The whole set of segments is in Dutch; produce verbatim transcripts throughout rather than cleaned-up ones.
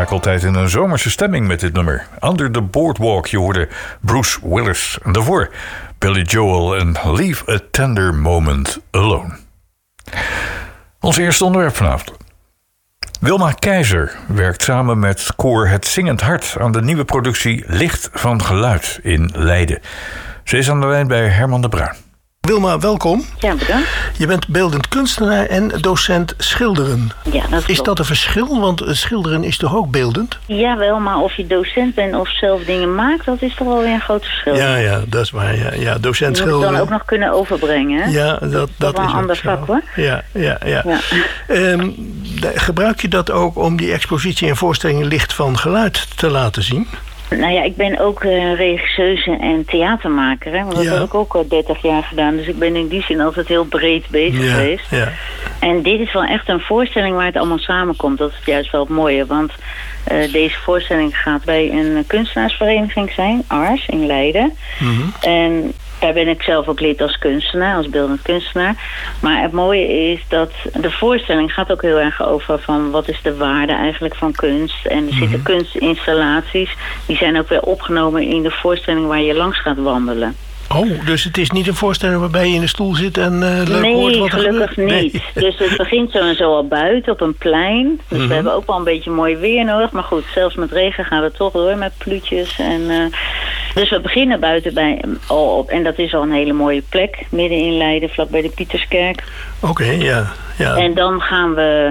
vaak altijd in een zomerse stemming met dit nummer. Under the Boardwalk, je hoorde Bruce Willis. En daarvoor Billy Joel en Leave a Tender Moment Alone. Ons eerste onderwerp vanavond. Wilma Keizer werkt samen met koor Het Zingend Hart aan de nieuwe productie Licht van Geluid in Leiden. Ze is aan de lijn bij Herman de Bruin. Wilma, welkom. Ja, bedankt. Je bent beeldend kunstenaar en docent schilderen. Ja, dat klopt. Is dat een verschil? Want schilderen is toch ook beeldend? Ja, wel, maar of je docent bent of zelf dingen maakt, dat is toch wel weer een groot verschil. Ja, ja, dat is waar. Ja, ja docent je schilderen. moet het dan ook nog kunnen overbrengen, hè? Ja, dat, dat, dat is is een ander zo. vak, hoor. Ja, ja, ja. ja. Um, gebruik je dat ook om die expositie en voorstellingen Licht van Geluid te laten zien? Nou ja, ik ben ook uh, regisseuse en theatermaker. Hè? Want dat ja. heb ik ook al dertig jaar gedaan. Dus ik ben in die zin altijd heel breed bezig ja, geweest. Ja. En dit is wel echt een voorstelling waar het allemaal samenkomt. Dat is juist wel het mooie. Want uh, deze voorstelling gaat bij een kunstenaarsvereniging zijn. Ars in Leiden. Mm-hmm. En daar ben ik zelf ook lid als kunstenaar, als beeldend kunstenaar. Maar het mooie is dat de voorstelling gaat ook heel erg over van wat is de waarde eigenlijk van kunst. En er mm-hmm. zitten kunstinstallaties, die zijn ook weer opgenomen in de voorstelling waar je langs gaat wandelen. Oh, dus het is niet een voorstelling waarbij je in de stoel zit en uh, leuk nee, hoort wat er gelukkig gebeurt? niet. Nee. Dus het begint zo en zo al buiten op een plein. Dus mm-hmm. we hebben ook wel een beetje mooi weer nodig. Maar goed, zelfs met regen gaat het toch door met pluutjes. En, uh, dus we beginnen buiten bij, al op. En dat is al een hele mooie plek. Midden in Leiden, vlakbij de Pieterskerk. Oké, okay, ja, ja. En dan gaan we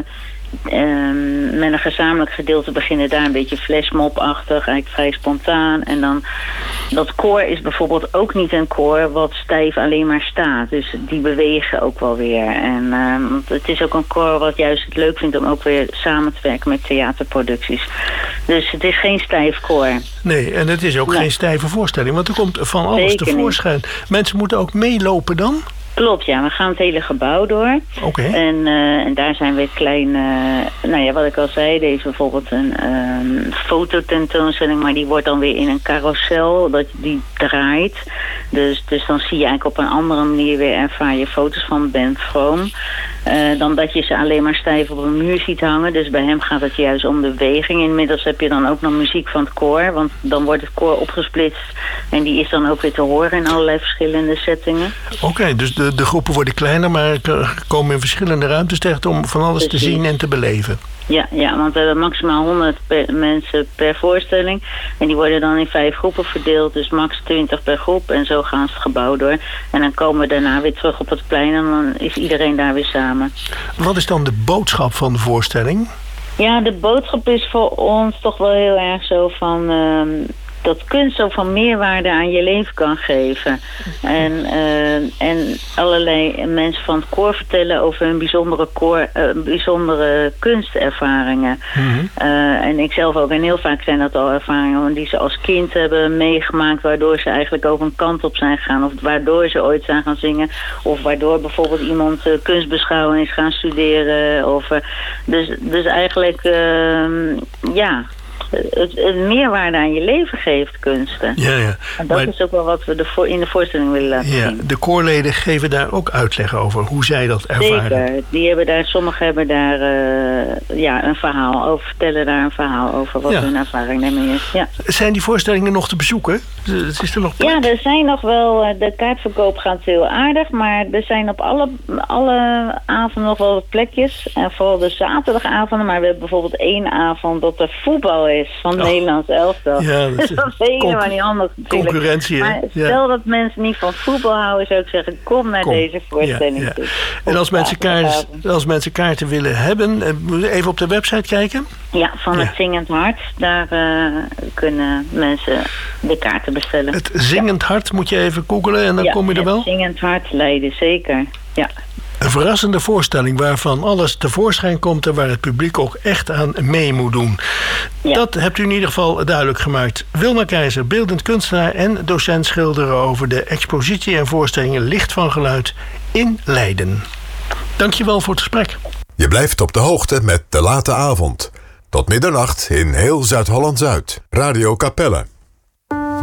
Um, met een gezamenlijk gedeelte beginnen daar een beetje flashmob-achtig, eigenlijk vrij spontaan. En dan, dat koor is bijvoorbeeld ook niet een koor wat stijf alleen maar staat. Dus die bewegen ook wel weer. En um, het is ook een koor wat juist het leuk vindt om ook weer samen te werken met theaterproducties. Dus het is geen stijf koor. Nee, en het is ook nee. geen stijve voorstelling, want er komt van alles Zeker tevoorschijn. Niet. Mensen moeten ook meelopen dan? Klopt, ja. We gaan het hele gebouw door. Oké. Okay. En, uh, en daar zijn weer kleine... Uh, nou ja, wat ik al zei, deze is bijvoorbeeld een um, fototentoonstelling, maar die wordt dan weer in een carousel, dat die draait. Dus, dus dan zie je eigenlijk op een andere manier weer ervaar je foto's van Ben Vroom. Uh, dan dat je ze alleen maar stijf op een muur ziet hangen. Dus bij hem gaat het juist om de beweging. Inmiddels heb je dan ook nog muziek van het koor, want dan wordt het koor opgesplitst en die is dan ook weer te horen in allerlei verschillende settingen. Oké, okay, dus de, de groepen worden kleiner, maar komen in verschillende ruimtes terecht om van alles Precies. te zien en te beleven. Ja, ja, want we hebben maximaal honderd per, mensen per voorstelling. En die worden dan in vijf groepen verdeeld. Dus max twintig per groep. En zo gaan ze het gebouw door. En dan komen we daarna weer terug op het plein. En dan is iedereen daar weer samen. Wat is dan de boodschap van de voorstelling? Ja, de boodschap is voor ons toch wel heel erg zo van... Uh, dat kunst zo van meerwaarde aan je leven kan geven. En, uh, en allerlei mensen van het koor vertellen over hun bijzondere, koor, uh, bijzondere kunstervaringen. Mm-hmm. Uh, en ik zelf ook. En heel vaak zijn dat al ervaringen die ze als kind hebben meegemaakt, waardoor ze eigenlijk ook een kant op zijn gegaan. Of waardoor ze ooit zijn gaan zingen. Of waardoor bijvoorbeeld iemand uh, kunstbeschouwing is gaan studeren. Of, uh, dus, dus eigenlijk, uh, ja... Het, het meerwaarde aan je leven geeft, kunsten. Ja, ja. En dat maar, is ook wel wat we de voor, in de voorstelling willen laten ja, zien. De koorleden geven daar ook uitleg over hoe zij dat ervaren. Zeker. Die hebben daar, sommigen hebben daar uh, ja, een verhaal over, vertellen daar een verhaal over wat ja. hun ervaring daarmee is. Ja. Zijn die voorstellingen nog te bezoeken? Is er nog plek? Ja, er zijn nog wel, de kaartverkoop gaat heel aardig, maar er zijn op alle, alle avonden nog wel wat plekjes. En vooral de zaterdagavonden, maar we hebben bijvoorbeeld één avond dat er voetbal is van het oh. Nederlands elftal. Ja, dat, dat is helemaal con- niet anders natuurlijk. Concurrentie, hè? Maar stel ja. dat mensen niet van voetbal houden, zou ik zeggen, kom naar kom. deze voorstelling. Ja, ja. En als mensen, kaart, als mensen kaarten willen hebben, even op de website kijken? Ja, van ja. het Zingend Hart. Daar uh, kunnen mensen de kaarten bestellen. Het Zingend ja. Hart moet je even googlen en dan ja, kom je er wel? Het Zingend Hart Leiden, zeker. Ja. Een verrassende voorstelling waarvan alles tevoorschijn komt en waar het publiek ook echt aan mee moet doen. Ja. Dat hebt u in ieder geval duidelijk gemaakt. Wilma Keizer, beeldend kunstenaar en docent schilderen over de expositie en voorstellingen Licht van Geluid in Leiden. Dankjewel voor het gesprek. Je blijft op de hoogte met De Late Avond. Tot middernacht in heel Zuid-Holland-Zuid. Radio Capelle.